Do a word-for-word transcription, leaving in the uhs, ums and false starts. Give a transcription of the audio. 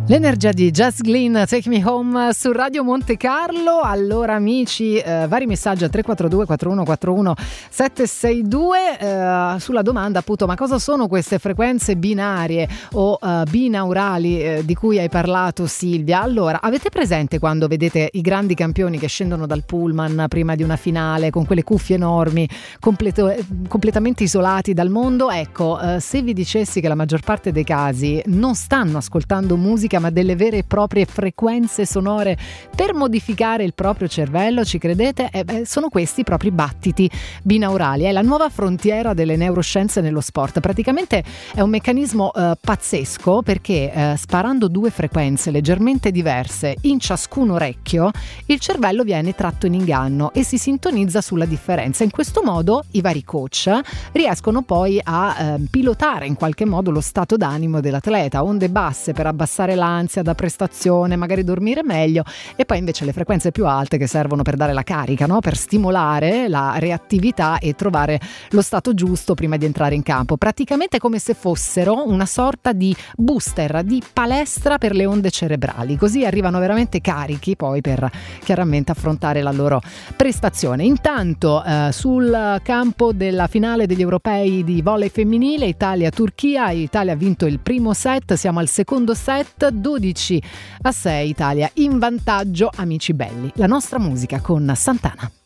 L'energia di Jess Glynn, Take Me Home su Radio Monte Carlo. Allora amici, eh, vari messaggi a tre quattro due quattro uno quattro uno sette sei due eh, sulla domanda appunto: ma cosa sono queste frequenze binarie o eh, binaurali eh, di cui hai parlato, Silvia? Allora, avete presente quando vedete i grandi campioni che scendono dal pullman prima di una finale con quelle cuffie enormi, completo, completamente isolati dal mondo? Ecco, eh, se vi dicessi che la maggior parte dei casi non stanno ascoltando musica ma delle vere e proprie frequenze sonore per modificare il proprio cervello, ci credete? Eh beh, sono questi propri battiti binaurali. È la nuova frontiera delle neuroscienze nello sport. Praticamente è un meccanismo eh, pazzesco, perché eh, sparando due frequenze leggermente diverse in ciascun orecchio, il cervello viene tratto in inganno e si sintonizza sulla differenza. In questo modo i vari coach riescono poi a eh, pilotare in qualche modo lo stato d'animo dell'atleta, onde basse per abbassare l'ansia da prestazione, magari dormire meglio, e poi invece le frequenze più alte che servono per dare la carica, no? Per stimolare la reattività e trovare lo stato giusto prima di entrare in campo. Praticamente come se fossero una sorta di booster, di palestra per le onde cerebrali, così arrivano veramente carichi poi per chiaramente affrontare la loro prestazione. Intanto eh, sul campo della finale degli europei di volley femminile, Italia-Turchia, Italia ha vinto il primo set, siamo al secondo set, dodici a sei, Italia in vantaggio. Amici belli, la nostra musica con Santana.